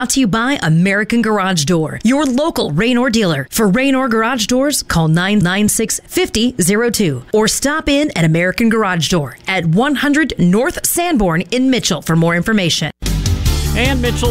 Brought to you by American Garage Door, your local Raynor dealer. For Raynor Garage Doors, call 996-5002 or stop in at American Garage Door at 100 North Sanborn in Mitchell for more information. And Mitchell